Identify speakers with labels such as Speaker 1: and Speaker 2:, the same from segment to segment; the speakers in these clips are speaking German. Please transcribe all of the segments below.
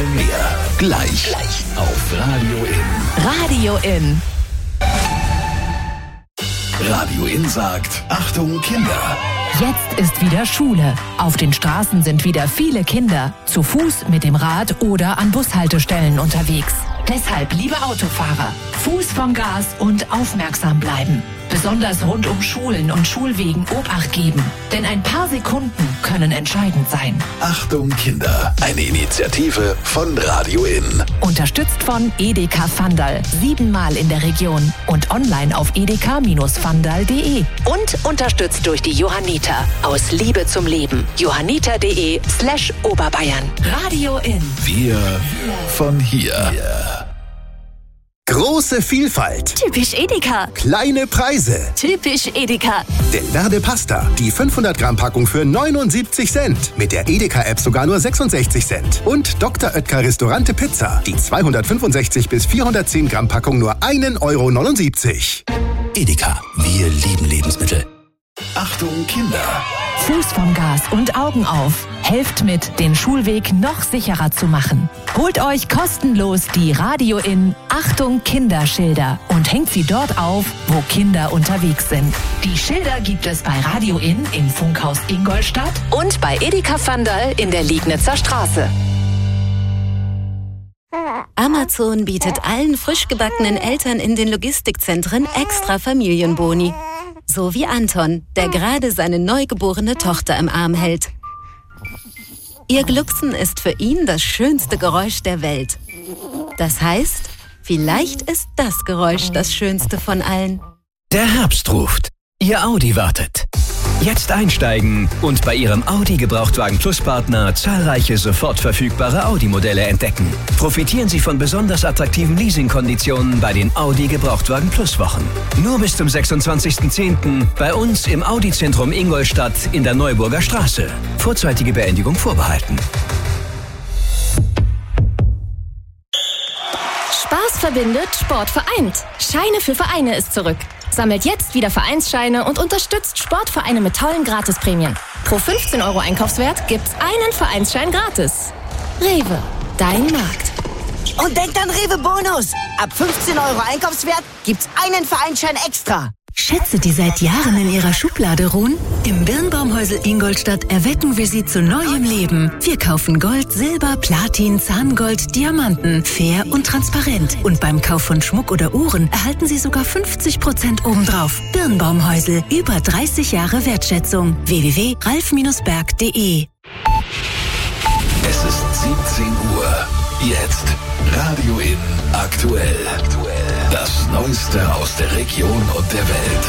Speaker 1: mehr. Gleich auf Radio In.
Speaker 2: Radio In.
Speaker 1: Radio In sagt, Achtung Kinder.
Speaker 2: Jetzt ist wieder Schule. Auf den Straßen sind wieder viele Kinder. Zu Fuß, mit dem Rad oder an Bushaltestellen unterwegs. Deshalb, liebe Autofahrer, Fuß vom Gas und aufmerksam bleiben. Besonders rund um Schulen und Schulwegen Obacht geben. Denn ein paar Sekunden können entscheidend sein.
Speaker 1: Achtung Kinder, eine Initiative von Radio In.
Speaker 2: Unterstützt von Edeka Vandal. 7-mal in der Region. Und online auf edeka-vandal.de. Und unterstützt durch die Johanniter. Aus Liebe zum Leben. johanniter.de/Oberbayern. Radio In.
Speaker 1: Wir von hier.
Speaker 3: Große Vielfalt.
Speaker 4: Typisch Edeka.
Speaker 3: Kleine Preise.
Speaker 4: Typisch Edeka.
Speaker 3: Delverde Pasta. Die 500 Gramm Packung für 79 Cent. Mit der Edeka-App sogar nur 66 Cent. Und Dr. Oetker Restaurante Pizza. Die 265 bis 410 Gramm Packung nur 1,79 €.
Speaker 5: Edeka. Wir lieben Lebensmittel.
Speaker 1: Achtung Kinder.
Speaker 2: Fuß vom Gas und Augen auf. Helft mit, den Schulweg noch sicherer zu machen. Holt euch kostenlos die Radio In Achtung Kinderschilder und hängt sie dort auf, wo Kinder unterwegs sind. Die Schilder gibt es bei Radio In im Funkhaus Ingolstadt und bei Edeka Vandal in der Liegnitzer Straße.
Speaker 4: Amazon bietet allen frisch gebackenen Eltern in den Logistikzentren extra Familienboni. So wie Anton, der gerade seine neugeborene Tochter im Arm hält. Ihr Glucksen ist für ihn das schönste Geräusch der Welt. Das heißt, vielleicht ist das Geräusch das schönste von allen.
Speaker 5: Der Herbst ruft. Ihr Audi wartet. Jetzt einsteigen und bei Ihrem Audi Gebrauchtwagen Plus Partner zahlreiche sofort verfügbare Audi-Modelle entdecken. Profitieren Sie von besonders attraktiven Leasingkonditionen bei den Audi Gebrauchtwagen Plus Wochen. Nur bis zum 26.10. bei uns im Audi-Zentrum Ingolstadt in der Neuburger Straße. Vorzeitige Beendigung vorbehalten.
Speaker 6: Spaß verbindet, Sport vereint. Scheine für Vereine ist zurück. Sammelt jetzt wieder Vereinsscheine und unterstützt Sportvereine mit tollen Gratisprämien. Pro 15 € Einkaufswert gibt's einen Vereinsschein gratis. Rewe, dein Markt.
Speaker 7: Und denkt an Rewe Bonus. Ab 15 € Einkaufswert gibt's einen Vereinsschein extra.
Speaker 8: Schätze, die seit Jahren in ihrer Schublade ruhen? Im Birnbaumhäusl Ingolstadt erwecken wir sie zu neuem Leben. Wir kaufen Gold, Silber, Platin, Zahngold, Diamanten, fair und transparent. Und beim Kauf von Schmuck oder Uhren erhalten Sie sogar 50% obendrauf. Birnbaumhäusl, über 30 Jahre Wertschätzung. www.ralf-berg.de.
Speaker 1: Es ist 17 Uhr. Jetzt Radio In aktuell. Das Neueste aus der Region und der Welt.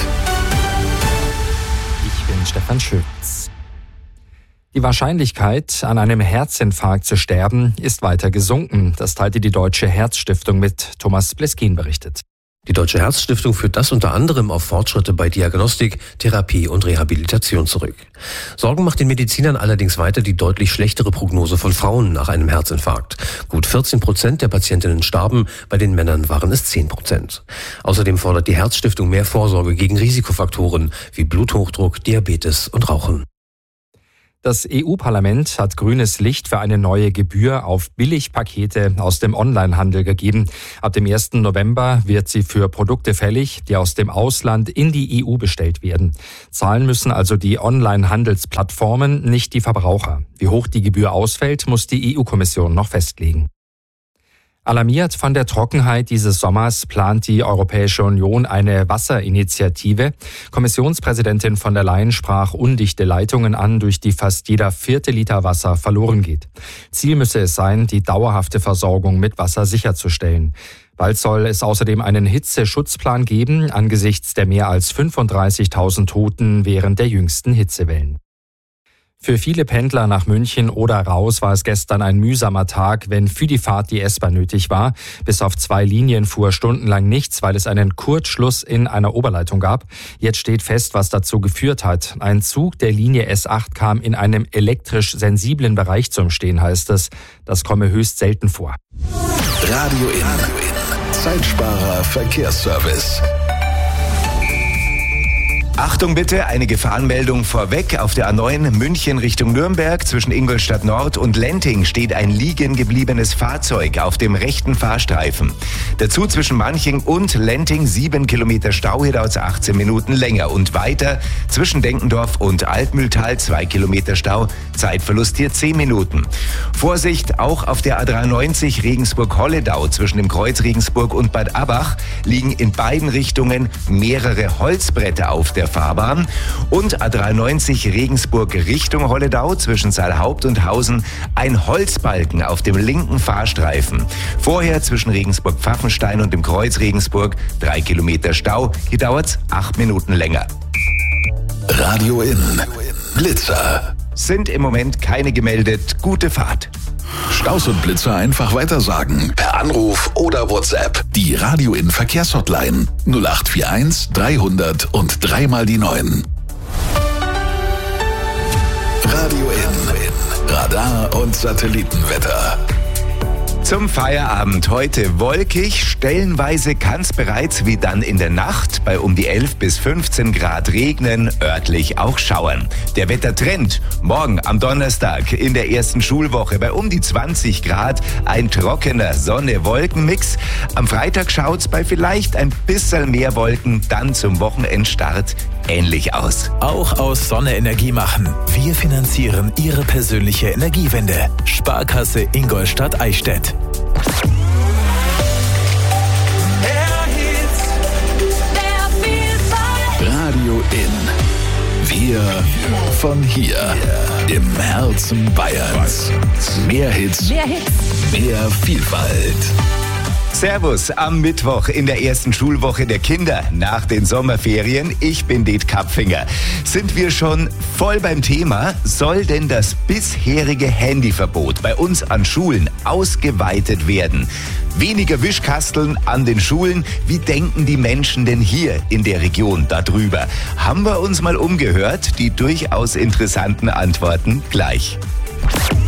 Speaker 9: Ich bin Stefan Schütz. Die Wahrscheinlichkeit, an einem Herzinfarkt zu sterben, ist weiter gesunken. Das teilte die Deutsche Herzstiftung mit. Thomas Bleskin berichtet.
Speaker 10: Die Deutsche Herzstiftung führt das unter anderem auf Fortschritte bei Diagnostik, Therapie und Rehabilitation zurück. Sorgen macht den Medizinern allerdings weiter die deutlich schlechtere Prognose von Frauen nach einem Herzinfarkt. Gut 14% der Patientinnen starben, bei den Männern waren es 10%. Außerdem fordert die Herzstiftung mehr Vorsorge gegen Risikofaktoren wie Bluthochdruck, Diabetes und Rauchen.
Speaker 9: Das EU-Parlament hat grünes Licht für eine neue Gebühr auf Billigpakete aus dem Onlinehandel gegeben. Ab dem 1. November wird sie für Produkte fällig, die aus dem Ausland in die EU bestellt werden. Zahlen müssen also die Online-Handelsplattformen, nicht die Verbraucher. Wie hoch die Gebühr ausfällt, muss die EU-Kommission noch festlegen. Alarmiert von der Trockenheit dieses Sommers plant die Europäische Union eine Wasserinitiative. Kommissionspräsidentin von der Leyen sprach undichte Leitungen an, durch die fast jeder 4. Liter Wasser verloren geht. Ziel müsse es sein, die dauerhafte Versorgung mit Wasser sicherzustellen. Bald soll es außerdem einen Hitzeschutzplan geben, angesichts der mehr als 35.000 Toten während der jüngsten Hitzewellen. Für viele Pendler nach München oder raus war es gestern ein mühsamer Tag, wenn für die Fahrt die S-Bahn nötig war. Bis auf 2 Linien fuhr stundenlang nichts, weil es einen Kurzschluss in einer Oberleitung gab. Jetzt steht fest, was dazu geführt hat. Ein Zug der Linie S8 kam in einem elektrisch sensiblen Bereich zum Stehen, heißt es. Das komme höchst selten vor.
Speaker 1: Radio In. Zeitsparer Verkehrsservice.
Speaker 11: Achtung bitte, eine Gefahrenmeldung vorweg. Auf der A9 München Richtung Nürnberg zwischen Ingolstadt Nord und Lenting steht ein liegen gebliebenes Fahrzeug auf dem rechten Fahrstreifen. Dazu zwischen Manching und Lenting 7 Kilometer Stau, hier dauert es 18 Minuten länger. Und weiter zwischen Denkendorf und Altmühltal 2 Kilometer Stau, Zeitverlust hier 10 Minuten. Vorsicht, auch auf der A93 Regensburg-Holledau zwischen dem Kreuz Regensburg und Bad Abbach liegen in beiden Richtungen mehrere Holzbretter auf der Fahrbahn. Und A93 Regensburg Richtung Holledau zwischen Saalhaupt und Hausen ein Holzbalken auf dem linken Fahrstreifen. Vorher zwischen Regensburg-Pfaffenstein und dem Kreuz Regensburg 3 Kilometer Stau. Hier dauert's 8 Minuten länger.
Speaker 1: Radio In. Blitzer.
Speaker 11: Sind im Moment keine gemeldet. Gute Fahrt.
Speaker 1: Staus und Blitzer einfach weitersagen. Per Anruf oder WhatsApp. Die Radio In Verkehrshotline 0841 300 und 3 mal die 9. Radio In. Radar und Satellitenwetter.
Speaker 11: Zum Feierabend heute wolkig, stellenweise kann es bereits wie dann in der Nacht bei um die 11 bis 15 Grad regnen, örtlich auch schauern. Der Wettertrend morgen am Donnerstag in der ersten Schulwoche bei um die 20 Grad, ein trockener Sonne-Wolken-Mix. Am Freitag schaut's bei vielleicht ein bisschen mehr Wolken dann zum Wochenendstart ähnlich aus.
Speaker 12: Auch aus Sonne Energie machen. Wir finanzieren Ihre persönliche Energiewende. Sparkasse Ingolstadt-Eichstätt.
Speaker 1: Radio In. Wir von hier. Im Herzen Bayerns. Mehr Hits. Mehr Vielfalt.
Speaker 11: Servus am Mittwoch in der ersten Schulwoche der Kinder nach den Sommerferien. Ich bin Det Kapfinger. Sind wir schon voll beim Thema? Soll denn das bisherige Handyverbot bei uns an Schulen ausgeweitet werden? Weniger Wischkasteln an den Schulen. Wie denken die Menschen denn hier in der Region darüber? Haben wir uns mal umgehört? Die durchaus interessanten Antworten gleich.